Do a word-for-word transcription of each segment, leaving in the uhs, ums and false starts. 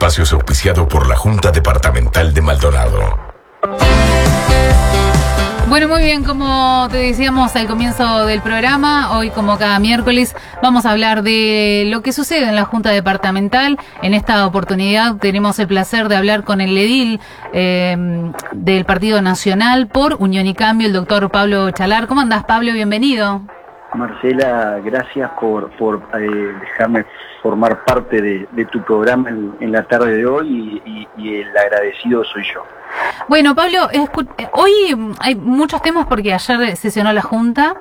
espacio es auspiciado por la Junta Departamental de Maldonado. Bueno, muy bien, como te decíamos al comienzo del programa, hoy como cada miércoles vamos a hablar de lo que sucede en la Junta Departamental. En esta oportunidad tenemos el placer de hablar con el edil eh, del Partido Nacional por Unión y Cambio, el doctor Pablo Chalar. ¿Cómo andás, Pablo? Bienvenido. Marcela, gracias por, por eh, dejarme formar parte de, de tu programa en, en la tarde de hoy y, y, y el agradecido soy yo. Bueno, Pablo, hoy hay muchos temas porque ayer sesionó la Junta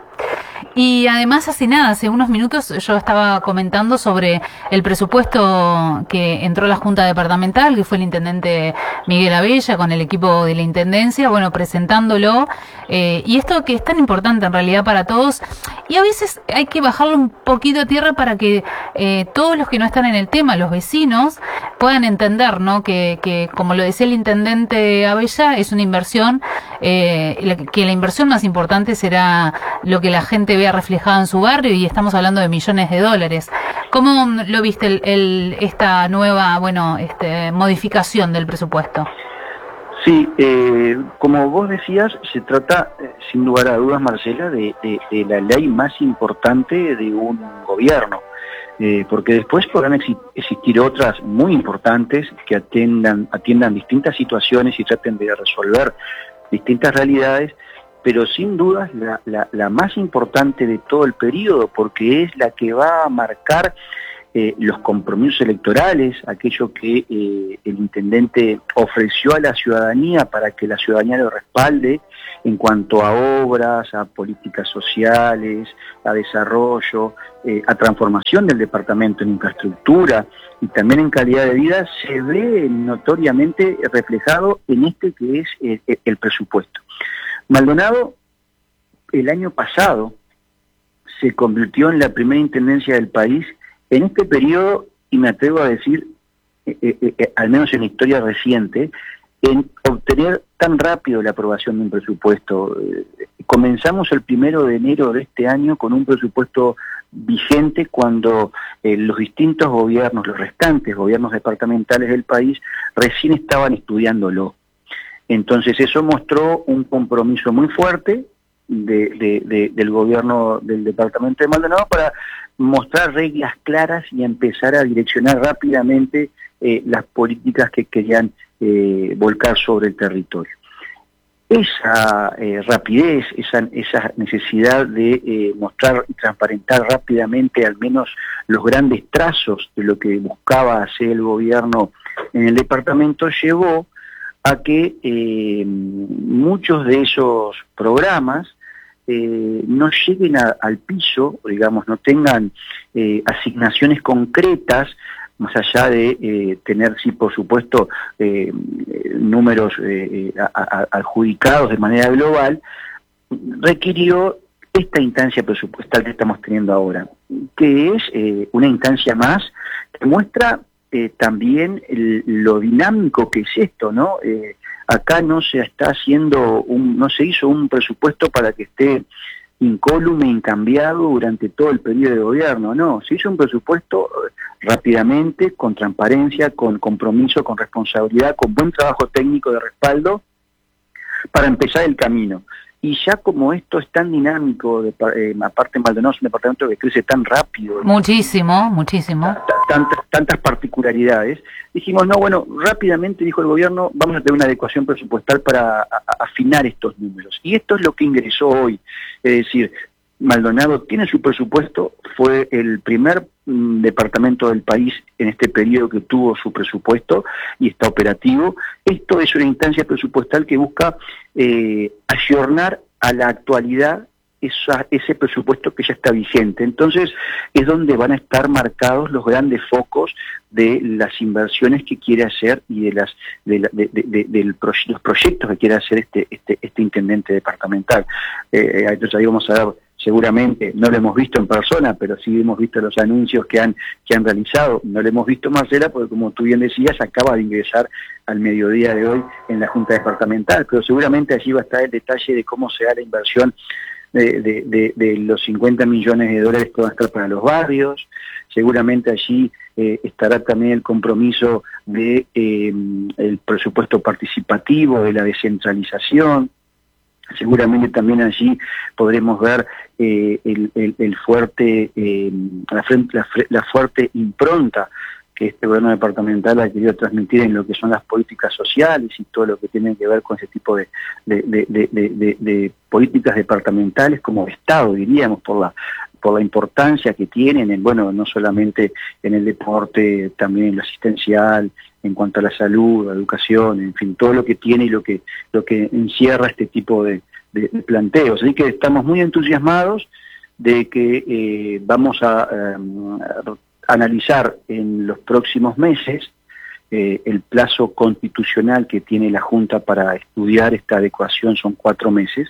y además hace nada, hace unos minutos yo estaba comentando sobre el presupuesto que entró a la Junta Departamental, que fue el intendente Miguel Abella con el equipo de la Intendencia, bueno, presentándolo, eh, y esto que es tan importante en realidad para todos, y a veces hay que bajarlo un poquito a tierra para que eh, todos los que no están en el tema, los vecinos, puedan entender, ¿no? Que, que como lo decía el intendente Abella, es una inversión, eh, la, que la inversión más importante será lo que la gente vea reflejado en su barrio, y estamos hablando de millones de dólares. ¿Cómo lo viste el, el, esta nueva, bueno, este, modificación del presupuesto? Sí, eh, como vos decías, se trata, eh, sin lugar a dudas, Marcela, de, de, de la ley más importante de un gobierno, eh, porque después podrán exi existir otras muy importantes que atiendan, atiendan distintas situaciones y traten de resolver distintas realidades, pero sin dudas la, la, la más importante de todo el periodo, porque es la que va a marcar eh, los compromisos electorales, aquello que eh, el intendente ofreció a la ciudadanía para que la ciudadanía lo respalde en cuanto a obras, a políticas sociales, a desarrollo, eh, a transformación del departamento en infraestructura y también en calidad de vida, se ve notoriamente reflejado en este que es eh, el presupuesto. Maldonado, el año pasado, se convirtió en la primera intendencia del país en este periodo, y me atrevo a decir, eh, eh, eh, al menos en la historia reciente, en obtener tan rápido la aprobación de un presupuesto. Eh, comenzamos el primero de enero de este año con un presupuesto vigente cuando eh, los distintos gobiernos, los restantes gobiernos departamentales del país, recién estaban estudiándolo. Entonces eso mostró un compromiso muy fuerte de, de, de, del gobierno del departamento de Maldonado para mostrar reglas claras y empezar a direccionar rápidamente eh, las políticas que querían eh, volcar sobre el territorio. Esa eh, rapidez, esa, esa necesidad de eh, mostrar y transparentar rápidamente al menos los grandes trazos de lo que buscaba hacer el gobierno en el departamento llevó a que eh, muchos de esos programas eh, no lleguen a, al piso, digamos, no tengan eh, asignaciones concretas, más allá de eh, tener, sí, por supuesto, eh, números eh, a, a, adjudicados de manera global, requirió esta instancia presupuestal que estamos teniendo ahora, que es eh, una instancia más que muestra Eh, también el, lo dinámico que es esto, ¿no? Eh, acá no se está haciendo, un, no se hizo un presupuesto para que esté incólume, incambiado durante todo el periodo de gobierno, no, se hizo un presupuesto rápidamente, con transparencia, con compromiso, con responsabilidad, con buen trabajo técnico de respaldo, para empezar el camino. Y ya como esto es tan dinámico, de, eh, aparte Maldonado es un departamento que crece tan rápido. Muchísimo, muchísimo. Tantas, tantas particularidades. Dijimos, no, bueno, rápidamente dijo el gobierno, vamos a tener una adecuación presupuestal para a, a afinar estos números. Y esto es lo que ingresó hoy. Es decir, Maldonado tiene su presupuesto, fue el primer mm, departamento del país en este periodo que tuvo su presupuesto y está operativo. Esto es una instancia presupuestal que busca eh, ayornar a la actualidad esa, ese presupuesto que ya está vigente. Entonces es donde van a estar marcados los grandes focos de las inversiones que quiere hacer y de las de, la, de, de, de, de los proyectos que quiere hacer este este este intendente departamental. Eh, entonces ahí vamos a ver, seguramente, no lo hemos visto en persona, pero sí hemos visto los anuncios que han que han realizado. No lo hemos visto, Marcela, porque como tú bien decías, acaba de ingresar al mediodía de hoy en la Junta Departamental, pero seguramente allí va a estar el detalle de cómo se da la inversión de, de, de, de los cincuenta millones de dólares que van a estar para los barrios. seguramente allí eh, estará también el compromiso de eh, el presupuesto participativo, de la descentralización. Seguramente también allí podremos ver eh, el, el, el fuerte, eh, la, la, la fuerte impronta que este gobierno departamental ha querido transmitir en lo que son las políticas sociales y todo lo que tiene que ver con ese tipo de, de, de, de, de, de, de políticas departamentales como Estado, diríamos, por la por la importancia que tienen, en, bueno, no solamente en el deporte, también en lo asistencial, en cuanto a la salud, la educación, en fin, todo lo que tiene y lo que lo que encierra este tipo de, de, de planteos. Así que estamos muy entusiasmados de que eh, vamos a, a analizar en los próximos meses eh, el plazo constitucional que tiene la Junta para estudiar esta adecuación, son cuatro meses.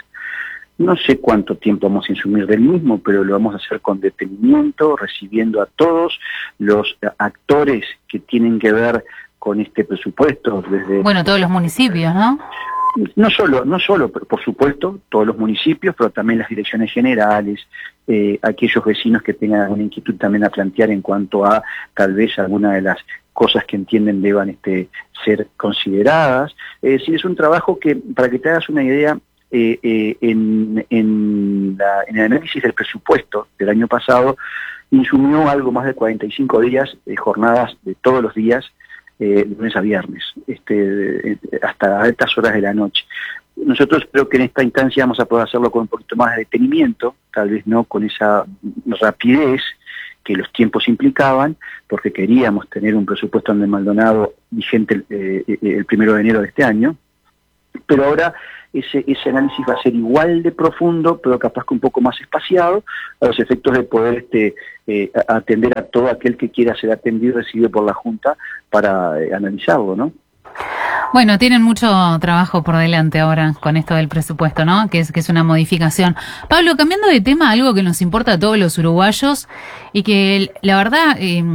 No sé cuánto tiempo vamos a insumir del mismo, pero lo vamos a hacer con detenimiento, recibiendo a todos los actores que tienen que ver con este presupuesto. Desde bueno, todos los municipios, ¿no? No solo, no solo, por supuesto, todos los municipios, pero también las direcciones generales, eh, aquellos vecinos que tengan alguna inquietud también a plantear en cuanto a tal vez alguna de las cosas que entienden deban este, ser consideradas. Es decir, es un trabajo que, para que te hagas una idea, Eh, eh, en, en, la, en el análisis del presupuesto del año pasado, insumió algo más de cuarenta y cinco días, eh, jornadas de todos los días, eh, de lunes a viernes, este, eh, hasta altas horas de la noche. Nosotros creo que en esta instancia vamos a poder hacerlo con un poquito más de detenimiento, tal vez no con esa rapidez que los tiempos implicaban, porque queríamos tener un presupuesto en el Maldonado vigente eh, el primero de enero de este año, pero ahora ese, ese análisis va a ser igual de profundo, pero capaz que un poco más espaciado, a los efectos de poder este, eh, atender a todo aquel que quiera ser atendido y recibido por la Junta para eh, analizarlo, ¿no? Bueno, tienen mucho trabajo por delante ahora con esto del presupuesto, ¿no? Que es, que es una modificación. Pablo, cambiando de tema, algo que nos importa a todos los uruguayos y que la verdad eh,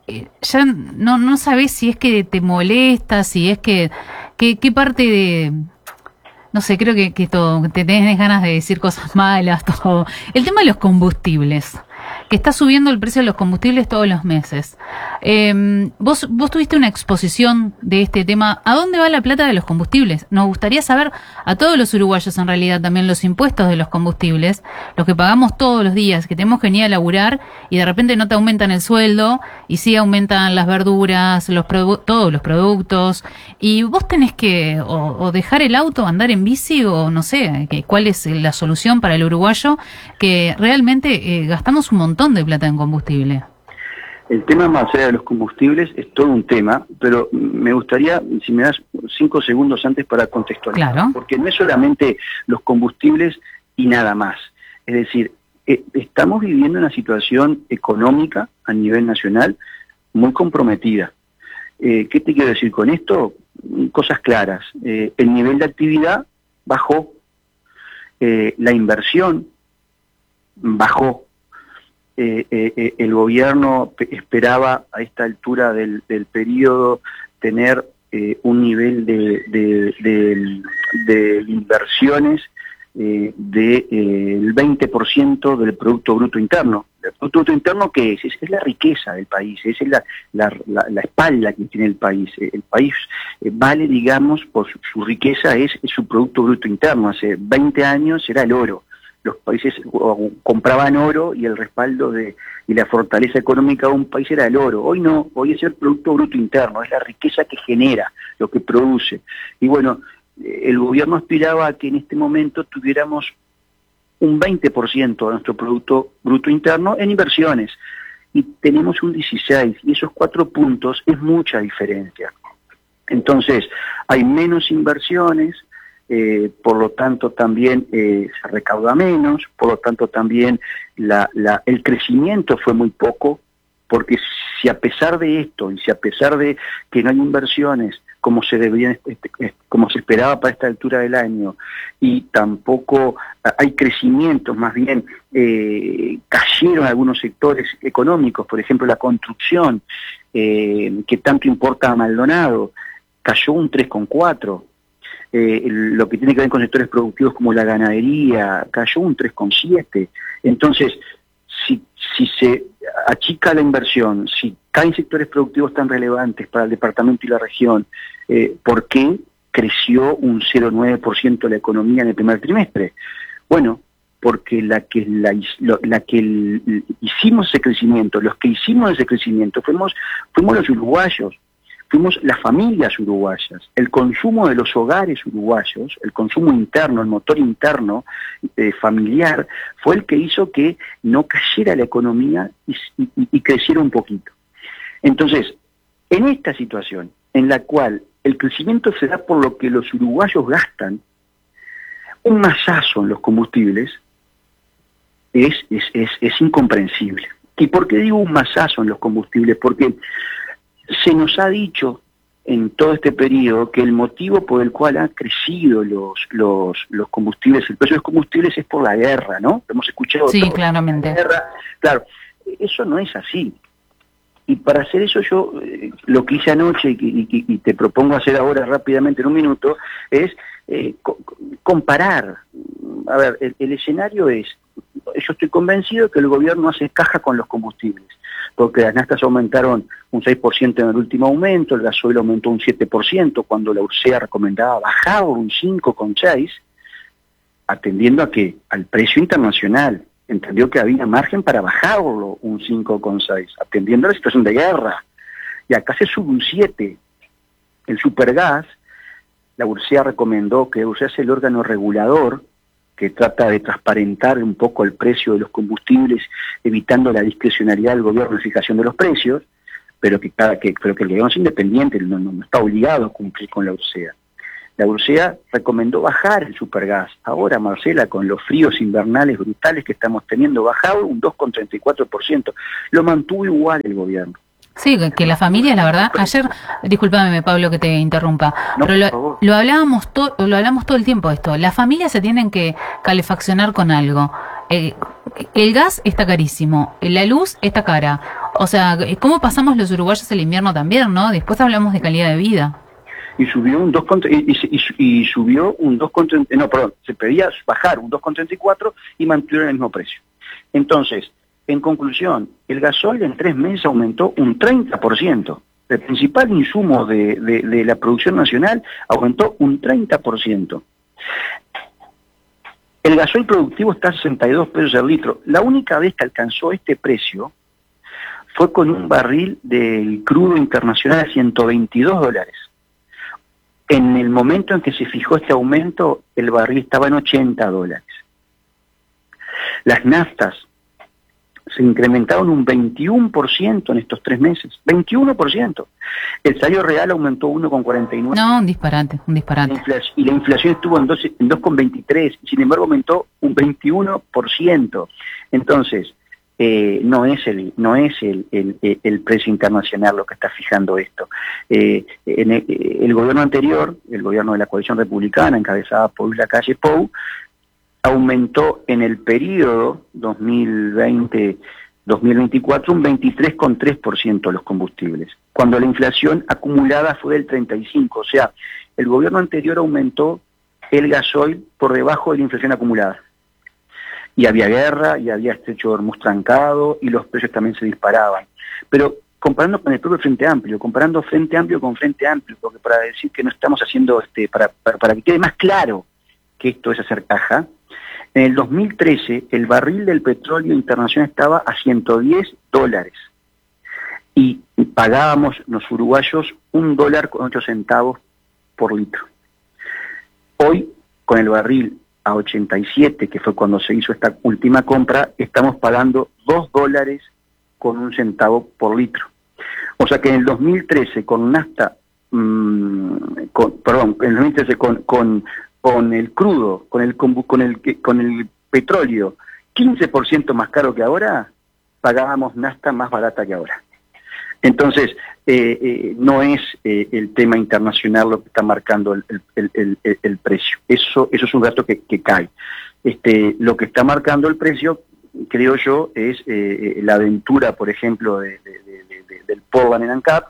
ya no, no sabés si es que te molesta, si es que, que qué parte de... No sé, creo que, que todo, te tenés ganas de decir cosas malas, todo. El tema de los combustibles, que está subiendo el precio de los combustibles todos los meses. Eh, vos, vos tuviste una exposición de este tema. ¿A dónde va la plata de los combustibles? Nos gustaría saber a todos los uruguayos, en realidad, también los impuestos de los combustibles, los que pagamos todos los días, que tenemos que venir a laburar y de repente no te aumentan el sueldo y sí aumentan las verduras, los produ- todos los productos. Y vos tenés que o, o dejar el auto, andar en bici o no sé, que, cuál es la solución para el uruguayo que realmente eh, gastamos un montón de plata en combustible. El tema más allá de los combustibles es todo un tema, pero me gustaría, si me das cinco segundos antes para contextualizar, claro. Porque no es solamente los combustibles y nada más. Es decir, eh, estamos viviendo una situación económica a nivel nacional muy comprometida. Eh, ¿Qué te quiero decir con esto? Cosas claras. Eh, el nivel de actividad bajó, eh, la inversión bajó. Eh, eh, el gobierno esperaba a esta altura del, del periodo tener eh, un nivel de, de, de, de inversiones eh, del de, veinte por ciento del Producto Bruto Interno. ¿El Producto Bruto Interno qué es? Es, es la riqueza del país, es la, la, la, la espalda que tiene el país. El país eh, vale, digamos, por su, su riqueza, es, es su Producto Bruto Interno. Hace veinte años era el oro. Los países compraban oro y el respaldo de y la fortaleza económica de un país era el oro. Hoy no, hoy es el Producto Bruto Interno, es la riqueza que genera, lo que produce. Y bueno, el gobierno aspiraba a que en este momento tuviéramos un veinte por ciento de nuestro Producto Bruto Interno en inversiones. Y tenemos un dieciséis, y esos cuatro puntos es mucha diferencia. Entonces, hay menos inversiones, Eh, por lo tanto también eh, se recauda menos, por lo tanto también la, la, el crecimiento fue muy poco, porque si a pesar de esto, y si a pesar de que no hay inversiones como se deberían, este, como se esperaba para esta altura del año, y tampoco hay crecimientos, más bien eh, cayeron algunos sectores económicos, por ejemplo la construcción, eh, que tanto importa a Maldonado, cayó un tres coma cuatro. Eh, lo que tiene que ver con sectores productivos como la ganadería, cayó un tres coma siete. Entonces, si, si se achica la inversión, si caen sectores productivos tan relevantes para el departamento y la región, eh, ¿por qué creció un cero coma nueve por ciento la economía en el primer trimestre? Bueno, porque la que, la, la que el, hicimos ese crecimiento, los que hicimos ese crecimiento, fuimos, fuimos los uruguayos, fuimos las familias uruguayas, el consumo de los hogares uruguayos, el consumo interno, el motor interno eh, familiar, fue el que hizo que no cayera la economía y, y, y creciera un poquito. Entonces, en esta situación, en la cual el crecimiento se da por lo que los uruguayos gastan, un masazo en los combustibles es, es, es, es incomprensible. ¿Y por qué digo un masazo en los combustibles? Porque se nos ha dicho en todo este periodo que el motivo por el cual han crecido los, los, los combustibles, el precio de los combustibles es por la guerra, ¿no? Hemos escuchado sí, todo. claramente. La guerra. Claro, eso no es así. Y para hacer eso yo, eh, lo que hice anoche y, y, y te propongo hacer ahora rápidamente en un minuto, es eh, co comparar. A ver, el, el escenario es, yo estoy convencido que el gobierno hace caja con los combustibles, porque las naftas aumentaron un seis por ciento en el último aumento, el gasoil aumentó un siete por ciento, cuando la U R S E A recomendaba bajar un cinco coma seis, atendiendo a que al precio internacional, entendió que había margen para bajarlo un cinco coma seis, atendiendo a la situación de guerra, y acá se sube un siete. El supergas, la U R S E A recomendó que la U R S E A es el órgano regulador que trata de transparentar un poco el precio de los combustibles, evitando la discrecionalidad del gobierno en fijación de los precios, pero que cada que, pero que el gobierno es independiente, no, no, no está obligado a cumplir con la U R S E A. La U R S E A recomendó bajar el supergas. Ahora, Marcela, con los fríos invernales brutales que estamos teniendo, bajado un dos coma treinta y cuatro por ciento. Lo mantuvo igual el gobierno. Sí, que la familia, la verdad, ayer, discúlpame Pablo que te interrumpa, no, pero lo, lo hablábamos to, lo hablamos todo el tiempo esto, las familias se tienen que calefaccionar con algo, eh, el gas está carísimo, la luz está cara, o sea, ¿cómo pasamos los uruguayos el invierno también, no? Después hablamos de calidad de vida. Y subió un dos y, y, y, y subió un dos coma treinta y cuatro, no, perdón, se pedía bajar un dos coma treinta y cuatro y mantuvieron el mismo precio. Entonces, en conclusión, el gasoil en tres meses aumentó un treinta por ciento. El principal insumo de, de, de la producción nacional aumentó un treinta por ciento. El gasoil productivo está a sesenta y dos pesos el litro. La única vez que alcanzó este precio fue con un barril del crudo internacional a ciento veintidós dólares. En el momento en que se fijó este aumento, el barril estaba en ochenta dólares. Las naftas se incrementaron un veintiuno por ciento en estos tres meses. veintiuno por ciento. El salario real aumentó uno coma cuarenta y nueve. No, un disparate, un disparate. La y la inflación estuvo en dos coma veintitrés. Sin embargo, aumentó un veintiuno por ciento. Entonces, eh, no es el no es el, el, el precio internacional lo que está fijando esto. Eh, en el, el gobierno anterior, el gobierno de la coalición republicana, encabezada por Luis Lacalle Pou, aumentó en el periodo dos mil veinte a dos mil veinticuatro un veintitrés coma tres por ciento los combustibles, cuando la inflación acumulada fue del treinta y cinco por ciento. O sea, el gobierno anterior aumentó el gasoil por debajo de la inflación acumulada. Y había guerra, y había estrecho de Hormuz trancado, y los precios también se disparaban. Pero comparando con el propio Frente Amplio, comparando Frente Amplio con Frente Amplio, porque para decir que no estamos haciendo, este para, para, para que quede más claro que esto es hacer caja, en el dos mil trece el barril del petróleo internacional estaba a ciento diez dólares y pagábamos los uruguayos un dólar con ocho centavos por litro. Hoy, con el barril a ochenta y siete, que fue cuando se hizo esta última compra, estamos pagando dos dólares con un centavo por litro. O sea que en el dos mil trece con nafta, mmm, con, perdón, en el dos mil trece con... con con el crudo, con el con el con el petróleo quince por ciento más caro que ahora, pagábamos nafta más barata que ahora. Entonces, eh, eh, no es eh, el tema internacional lo que está marcando el, el, el, el, el precio. Eso eso es un dato que, que cae. Este, lo que está marcando el precio, creo yo, es eh, la aventura, por ejemplo, de, de, de, de, del Portland en ANCAP,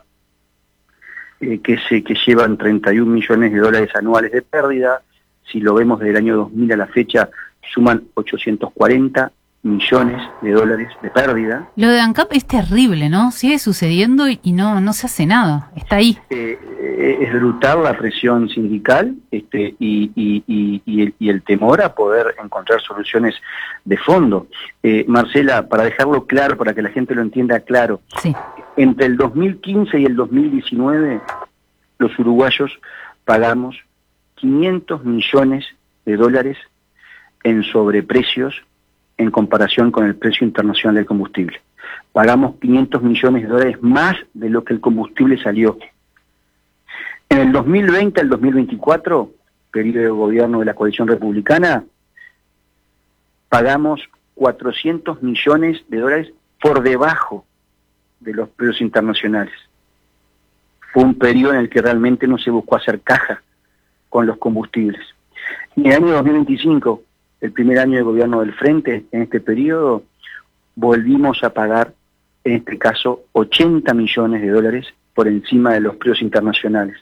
eh, que, se, que llevan treinta y un millones de dólares anuales de pérdida. Si lo vemos desde el año dos mil a la fecha, suman ochocientos cuarenta millones de dólares de pérdida. Lo de ANCAP es terrible, ¿no? Sigue sucediendo y no no se hace nada, está ahí. Eh, eh, es brutal la presión sindical este, y, y, y, y, el, y el temor a poder encontrar soluciones de fondo. Eh, Marcela, para dejarlo claro, para que la gente lo entienda claro, sí. Entre el dos mil quince y el dos mil diecinueve, los uruguayos pagamos quinientos millones de dólares en sobreprecios en comparación con el precio internacional del combustible. Pagamos quinientos millones de dólares más de lo que el combustible salió. En el dos mil veinte al dos mil veinticuatro, periodo de gobierno de la coalición republicana, pagamos cuatrocientos millones de dólares por debajo de los precios internacionales. Fue un periodo en el que realmente no se buscó hacer caja con los combustibles. En el año dos mil veinticinco, el primer año de gobierno del Frente, en este periodo, volvimos a pagar, en este caso, ochenta millones de dólares por encima de los precios internacionales.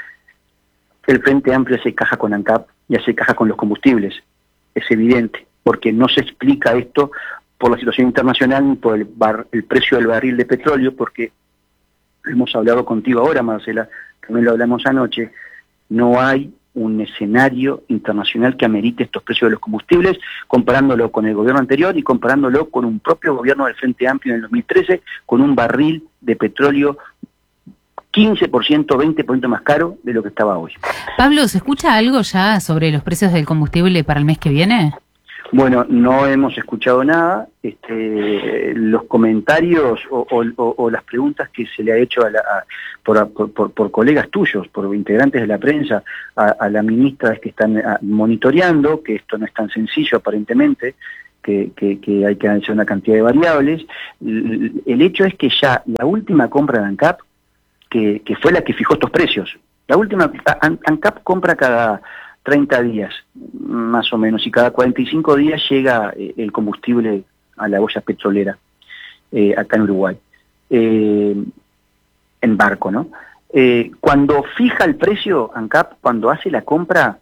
El Frente Amplio hace caja con ANCAP y hace caja con los combustibles. Es evidente, porque no se explica esto por la situación internacional ni por el, bar, el precio del barril de petróleo, porque hemos hablado contigo ahora, Marcela, también lo hablamos anoche, no hay un escenario internacional que amerite estos precios de los combustibles, comparándolo con el gobierno anterior y comparándolo con un propio gobierno del Frente Amplio en el dos mil trece, con un barril de petróleo quince por ciento, veinte por ciento más caro de lo que estaba hoy. Pablo, ¿se escucha algo ya sobre los precios del combustible para el mes que viene? Bueno, no hemos escuchado nada. Este, los comentarios o, o, o las preguntas que se le ha hecho a la, a, por, por, por colegas tuyos, por integrantes de la prensa, a, a la ministra es que están a, monitoreando, que esto no es tan sencillo aparentemente, que, que, que hay que hacer una cantidad de variables. El, el hecho es que ya la última compra de ANCAP, que, que fue la que fijó estos precios, la última, ANCAP compra cada treinta días, más o menos, y cada cuarenta y cinco días llega eh, el combustible a la olla petrolera, eh, acá en Uruguay, eh, en barco, ¿no? Eh, cuando fija el precio, ANCAP, cuando hace la compra,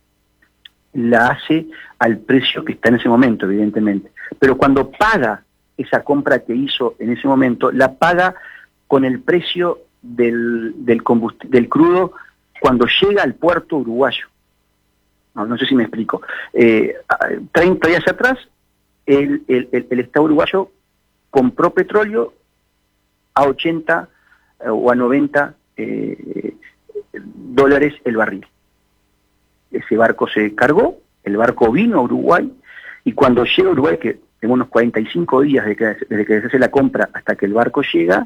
la hace al precio que está en ese momento, evidentemente, pero cuando paga esa compra que hizo en ese momento, la paga con el precio del, del, del crudo cuando llega al puerto uruguayo. No, no sé si me explico. Eh, treinta días atrás, el, el, el, el Estado uruguayo compró petróleo a ochenta eh, o a noventa eh, dólares el barril. Ese barco se cargó, el barco vino a Uruguay, y cuando llega a Uruguay, que tengo unos cuarenta y cinco días desde que, desde que se hace la compra hasta que el barco llega,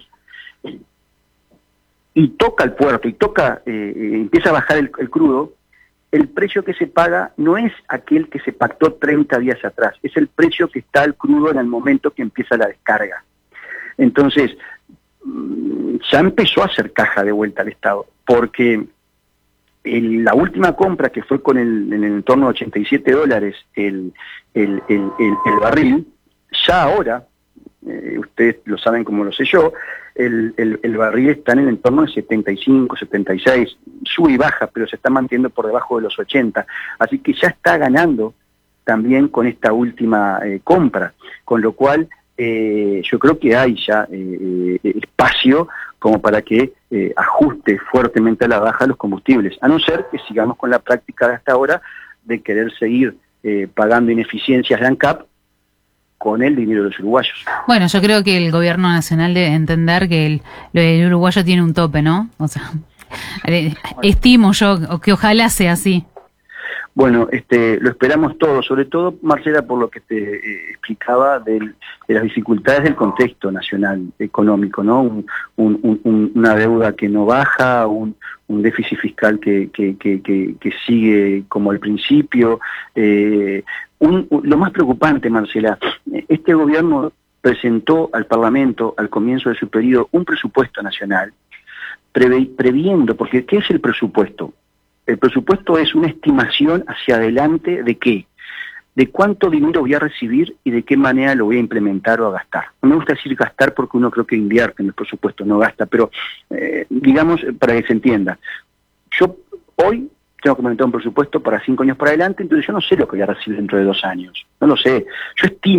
y toca el puerto, y toca, eh, empieza a bajar el, el crudo, el precio que se paga no es aquel que se pactó treinta días atrás, es el precio que está el crudo en el momento que empieza la descarga. Entonces, ya empezó a hacer caja de vuelta al Estado, porque el, la última compra, que fue con el, en el entorno de ochenta y siete dólares el, el, el, el, el barril, ya ahora, eh, ustedes lo saben como lo sé yo, El, el, el barril está en el entorno de setenta y cinco, setenta y seis, sube y baja, pero se está manteniendo por debajo de los ochenta, así que ya está ganando también con esta última eh, compra, con lo cual eh, yo creo que hay ya eh, eh, espacio como para que eh, ajuste fuertemente a la baja los combustibles, a no ser que sigamos con la práctica de hasta ahora de querer seguir eh, pagando ineficiencias de ANCAP con el dinero de los uruguayos. Bueno, yo creo que el gobierno nacional debe entender que el, el uruguayo tiene un tope, ¿no? O sea, estimo yo que ojalá sea así. Bueno, este, lo esperamos todos, sobre todo, Marcela, por lo que te eh, explicaba del, de las dificultades del contexto nacional económico, ¿no? Un, un, un, una deuda que no baja, un, un déficit fiscal que, que, que, que, que sigue como al principio. Eh, un, un, lo más preocupante, Marcela, este gobierno presentó al Parlamento, al comienzo de su periodo, un presupuesto nacional, previ, previendo, porque ¿qué es el presupuesto? El presupuesto es una estimación hacia adelante de qué, de cuánto dinero voy a recibir y de qué manera lo voy a implementar o a gastar. No me gusta decir gastar porque uno creo que invierte en el presupuesto, no gasta, pero eh, digamos para que se entienda. Yo hoy tengo que implementar un presupuesto para cinco años para adelante, entonces yo no sé lo que voy a recibir dentro de dos años, no lo sé. Yo estimo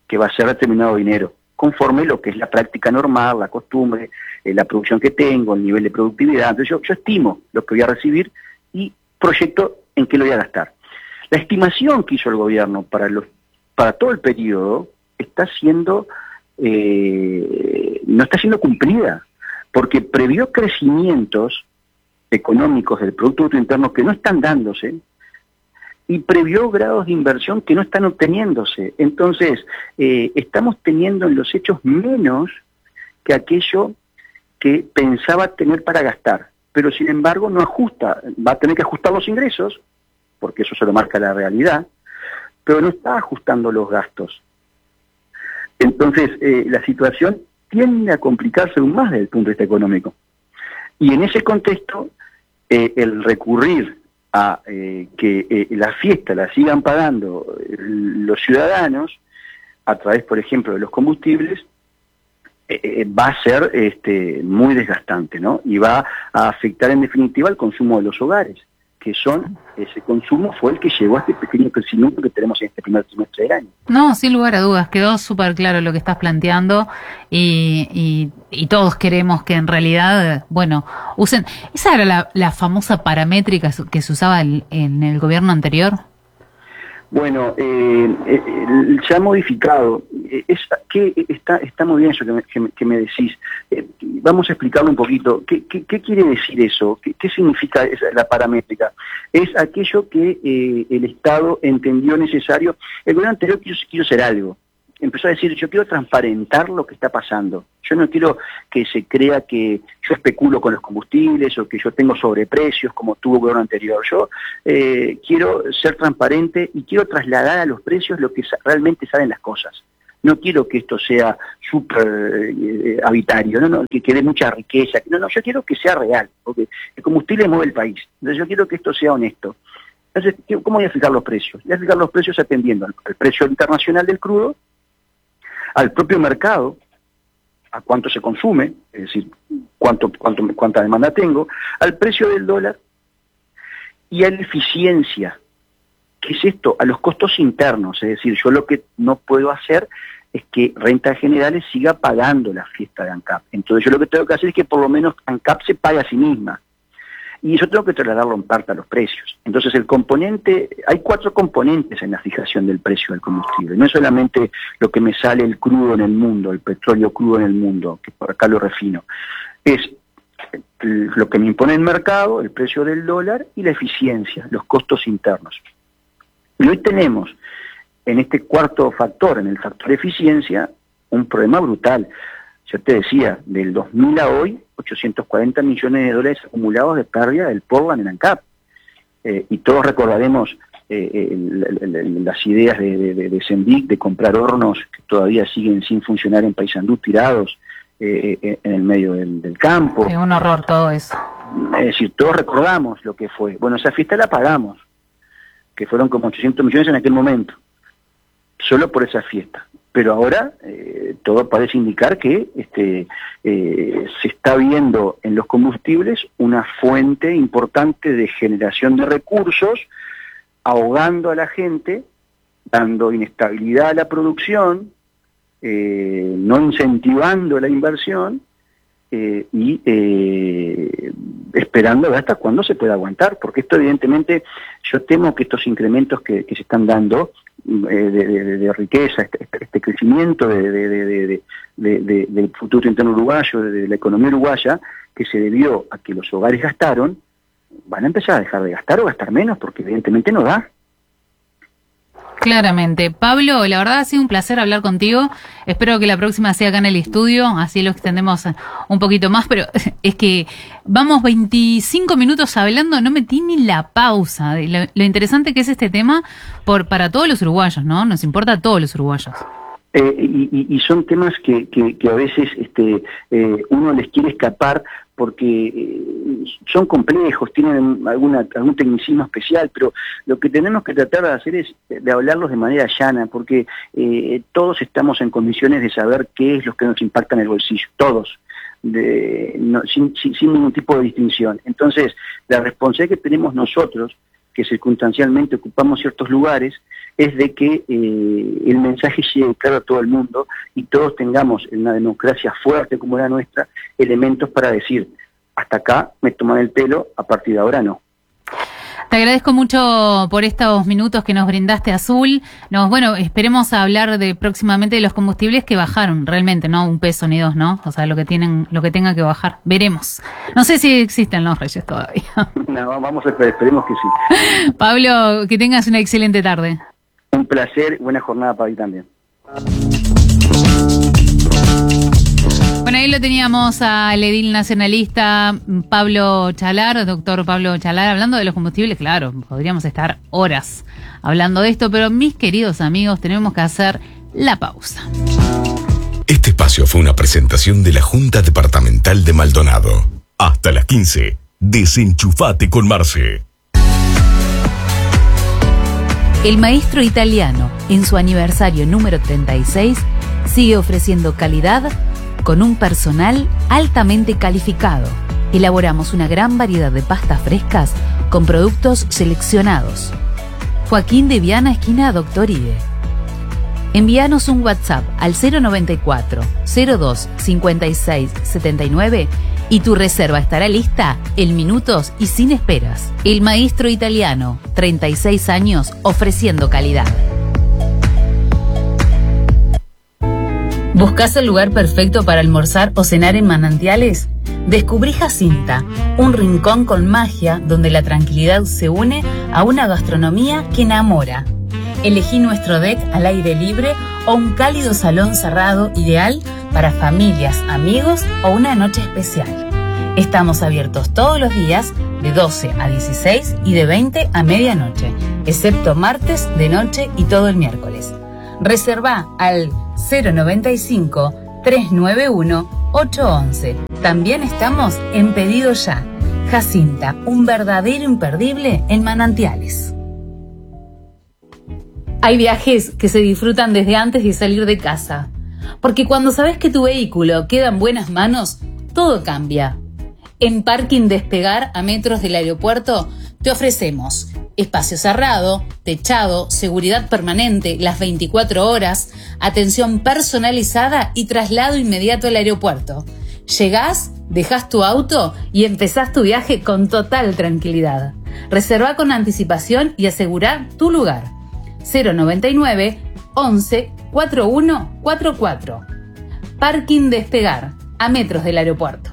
que va a ser determinado dinero, conforme lo que es la práctica normal, la costumbre, eh, la producción que tengo, el nivel de productividad. Entonces yo, yo estimo lo que voy a recibir y proyecto en qué lo voy a gastar. La estimación que hizo el gobierno para, los, para todo el periodo está siendo, eh, no está siendo cumplida, porque previó crecimientos económicos del Producto Bruto Interno que no están dándose, y previó grados de inversión que no están obteniéndose. Entonces, eh, estamos teniendo en los hechos menos que aquello que pensaba tener para gastar, pero sin embargo no ajusta, va a tener que ajustar los ingresos, porque eso se lo marca la realidad, pero no está ajustando los gastos. Entonces, eh, la situación tiende a complicarse aún más desde el punto de vista económico. Y en ese contexto, eh, el recurrir a eh, que eh, la fiesta la sigan pagando eh, los ciudadanos a través, por ejemplo, de los combustibles, eh, eh, va a ser este, muy desgastante, ¿no? Y va a afectar en definitiva el consumo de los hogares, que son, ese consumo fue el que llevó a este pequeño crecimiento que tenemos en este primer trimestre del año. No, sin lugar a dudas, quedó súper claro lo que estás planteando y, y, y todos queremos que en realidad, bueno, usen... ¿Esa era la, la famosa paramétrica que se usaba el, en el gobierno anterior? Bueno, eh, eh, se ha modificado. Eh, es, que está, está muy bien eso que me, que me, que me decís. Eh, vamos a explicarlo un poquito. ¿Qué, qué, qué quiere decir eso? ¿Qué, qué significa esa, la paramétrica? Es aquello que eh, el Estado entendió necesario. El gobierno anterior quiso, quiso hacer algo. Empezó a decir, yo quiero transparentar lo que está pasando. Yo no quiero que se crea que yo especulo con los combustibles o que yo tengo sobreprecios como tuvo el gobierno anterior. Yo eh, quiero ser transparente y quiero trasladar a los precios lo que realmente salen las cosas. No quiero que esto sea súper eh, habitario, no, no, que quede mucha riqueza. No, no, yo quiero que sea real, porque el combustible mueve el país. Entonces yo quiero que esto sea honesto. Entonces, ¿cómo voy a fijar los precios? Voy a fijar los precios atendiendo al, al precio internacional del crudo, al propio mercado, a cuánto se consume, es decir, cuánto, cuánto, cuánta demanda tengo, al precio del dólar y a la eficiencia. ¿Qué es esto? A los costos internos, es decir, yo lo que no puedo hacer es que Rentas Generales siga pagando la fiesta de ANCAP. Entonces yo lo que tengo que hacer es que por lo menos ANCAP se pague a sí misma. Y eso tengo que trasladarlo en parte a los precios. Entonces el componente, hay cuatro componentes en la fijación del precio del combustible. No es solamente lo que me sale el crudo en el mundo, el petróleo crudo en el mundo, que por acá lo refino. Es lo que me impone el mercado, el precio del dólar y la eficiencia, los costos internos. Y hoy tenemos en este cuarto factor, en el factor eficiencia, un problema brutal. Yo te decía, del dos mil a hoy, ochocientos cuarenta millones de dólares acumulados de pérdida del Portland en ANCAP. Eh, y todos recordaremos eh, el, el, el, las ideas de, de, de Sendic de comprar hornos que todavía siguen sin funcionar en Paysandú, tirados eh, eh, en el medio del, del campo. Es un horror todo eso. Es decir, todos recordamos lo que fue. Bueno, esa fiesta la pagamos, que fueron como ochocientos millones en aquel momento, solo por esa fiesta. Pero ahora eh, todo parece indicar que este, eh, se está viendo en los combustibles una fuente importante de generación de recursos, ahogando a la gente, dando inestabilidad a la producción, eh, no incentivando la inversión eh, y eh, esperando hasta cuándo se pueda aguantar, porque esto evidentemente, yo temo que estos incrementos que, que se están dando De, de, de riqueza, este, este crecimiento de, de, de, de, de, de, del Producto Interno uruguayo, de, de la economía uruguaya, que se debió a que los hogares gastaron, van a empezar a dejar de gastar o gastar menos, porque evidentemente no da. Claramente. Pablo, la verdad ha sido un placer hablar contigo. Espero que la próxima sea acá en el estudio, así lo extendemos un poquito más, pero es que vamos veinticinco minutos hablando, no metí ni la pausa. Lo, lo interesante que es este tema por para todos los uruguayos, ¿no? Nos importa a todos los uruguayos. Eh, y, y son temas que, que, que a veces este, eh, uno les quiere escapar porque eh, son complejos, tienen alguna, algún tecnicismo especial, pero lo que tenemos que tratar de hacer es de hablarlos de manera llana, porque eh, todos estamos en condiciones de saber qué es lo que nos impacta en el bolsillo, todos, de, no, sin, sin, sin ningún tipo de distinción. Entonces, la responsabilidad que tenemos nosotros que circunstancialmente ocupamos ciertos lugares, es de que eh, el mensaje llegue claro a todo el mundo y todos tengamos en una democracia fuerte como la nuestra elementos para decir, hasta acá me toman el pelo, a partir de ahora no. Te agradezco mucho por estos minutos que nos brindaste, Azul. Nos, bueno, esperemos a hablar de próximamente de los combustibles que bajaron, realmente, no un peso ni dos, ¿no? O sea, lo que tienen, lo que tenga que bajar. Veremos. No sé si existen los Reyes todavía. No, vamos a esperar, esperemos que sí. Pablo, que tengas una excelente tarde. Un placer, buena jornada para ti también. Bueno, ahí lo teníamos al edil nacionalista Pablo Chalar, doctor Pablo Chalar, hablando de los combustibles. Claro, podríamos estar horas hablando de esto, pero mis queridos amigos, tenemos que hacer la pausa. Este espacio fue una presentación de la Junta Departamental de Maldonado. Hasta las quince, desenchufate con Marce. El maestro italiano, en su aniversario número treinta y seis, sigue ofreciendo calidad con un personal altamente calificado. Elaboramos una gran variedad de pastas frescas con productos seleccionados. Joaquín de Viana, esquina Doctor Ide. Envíanos un WhatsApp al cero noventa y cuatro, cero dos, cincuenta y seis, setenta y nueve y tu reserva estará lista en minutos y sin esperas. El maestro italiano, treinta y seis años ofreciendo calidad. ¿Buscas el lugar perfecto para almorzar o cenar en Manantiales? Descubrí Jacinta, un rincón con magia donde la tranquilidad se une a una gastronomía que enamora. Elegí nuestro deck al aire libre o un cálido salón cerrado ideal para familias, amigos o una noche especial. Estamos abiertos todos los días de doce a dieciséis y de veinte a medianoche, excepto martes de noche y todo el miércoles. Reserva al cero noventa y cinco, trescientos noventa y uno, ochocientos once. También estamos en Pedido Ya. Jacinta, un verdadero imperdible en Manantiales. Hay viajes que se disfrutan desde antes de salir de casa, porque cuando sabes que tu vehículo queda en buenas manos, todo cambia. En Parking Despegar, a metros del aeropuerto, te ofrecemos espacio cerrado, techado, seguridad permanente las veinticuatro horas, atención personalizada y traslado inmediato al aeropuerto. Llegás, dejás tu auto y empezás tu viaje con total tranquilidad. Reserva con anticipación y asegura tu lugar. cero noventa y nueve, once, cuarenta y uno cuarenta y cuatro. Parking Despegar, a metros del aeropuerto.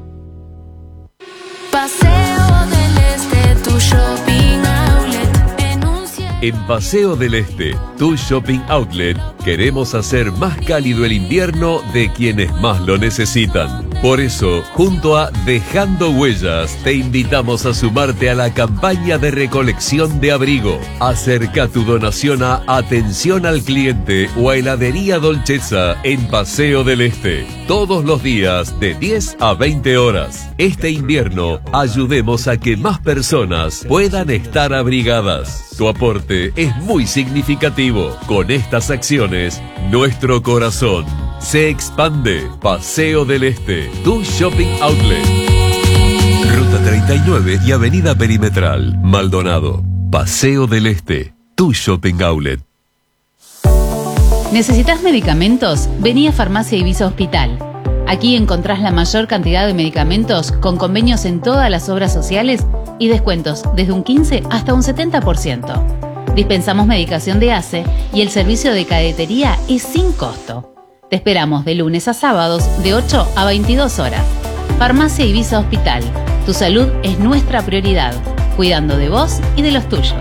Paseo del Este, tu shopping outlet. En, un cielo... en Paseo del Este, tu shopping outlet, queremos hacer más cálido el invierno de quienes más lo necesitan. Por eso, junto a Dejando Huellas, te invitamos a sumarte a la campaña de recolección de abrigo. Acerca tu donación a Atención al Cliente o a Heladería Dolcezza en Paseo del Este. Todos los días de diez a veinte horas. Este invierno, ayudemos a que más personas puedan estar abrigadas. Tu aporte es muy significativo. Con estas acciones, nuestro corazón se expande. Paseo del Este, tu shopping outlet. Ruta treinta y nueve y Avenida Perimetral, Maldonado. Paseo del Este, tu shopping outlet. ¿Necesitas medicamentos? Vení a Farmacia Ibiza Hospital. Aquí encontrás la mayor cantidad de medicamentos con convenios en todas las obras sociales y descuentos desde un quince hasta un setenta por ciento. Dispensamos medicación de A C E y el servicio de cadetería es sin costo. Te esperamos de lunes a sábados de ocho a veintidós horas. Farmacia Ibiza Hospital. Tu salud es nuestra prioridad, cuidando de vos y de los tuyos.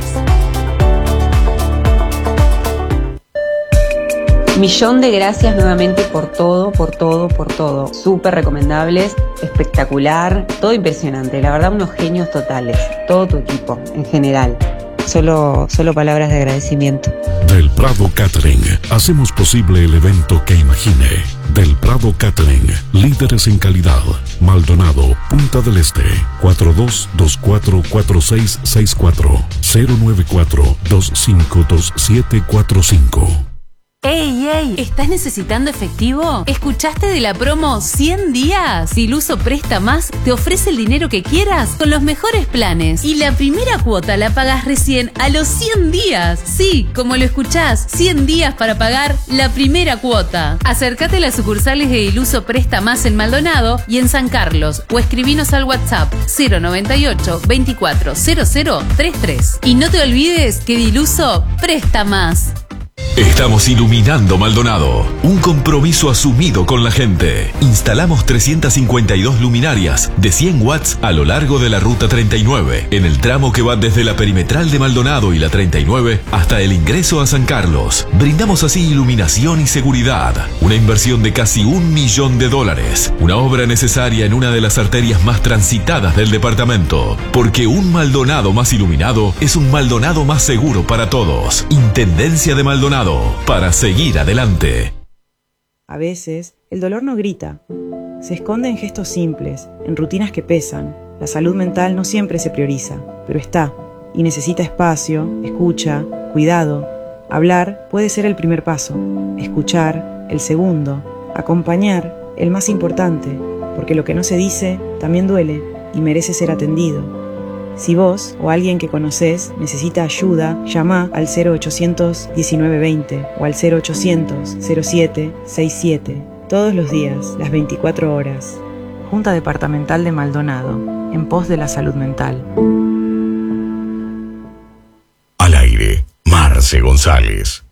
Millón de gracias nuevamente por todo, por todo, por todo. Súper recomendables, espectacular, todo impresionante. La verdad, unos genios totales. Todo tu equipo, en general. Solo, solo palabras de agradecimiento. Del Prado Catering, hacemos posible el evento que imagine. Del Prado Catering, líderes en calidad. Maldonado, Punta del Este, cuatro dos dos cuatro cuatro seis seis cuatro, cero nueve cuatro dos cinco dos siete cuatro cinco. ¡Ey, ey! ¿Estás necesitando efectivo? ¿Escuchaste de la promo cien días? Diluso Presta Más te ofrece el dinero que quieras con los mejores planes. Y la primera cuota la pagas recién a los cien días. Sí, como lo escuchás, cien días para pagar la primera cuota. Acércate a las sucursales de Diluso Presta Más en Maldonado y en San Carlos o escribinos al WhatsApp cero noventa y ocho, veinticuatro, cero cero treinta y tres. Y no te olvides que Diluso Presta Más. Estamos iluminando Maldonado, un compromiso asumido con la gente. Instalamos trescientas cincuenta y dos luminarias de cien watts a lo largo de la ruta treinta y nueve, en el tramo que va desde la perimetral de Maldonado y la treinta y nueve hasta el ingreso a San Carlos. Brindamos así iluminación y seguridad. Una inversión de casi un millón de dólares. Una obra necesaria en una de las arterias más transitadas del departamento. Porque un Maldonado más iluminado es un Maldonado más seguro para todos. Intendencia de Maldonado. Para seguir adelante. A veces, el dolor no grita. Se esconde en gestos simples, en rutinas que pesan. La salud mental no siempre se prioriza, pero está, y necesita espacio, escucha, cuidado. Hablar puede ser el primer paso, escuchar, el segundo, acompañar, el más importante, porque lo que no se dice también duele y merece ser atendido. Si vos o alguien que conocés necesita ayuda, llama al cero ochocientos diecinueve veinte o al cero ochocientos cero siete sesenta y siete. Todos los días, las veinticuatro horas. Junta Departamental de Maldonado, en pos de la salud mental. Al aire, Marce González.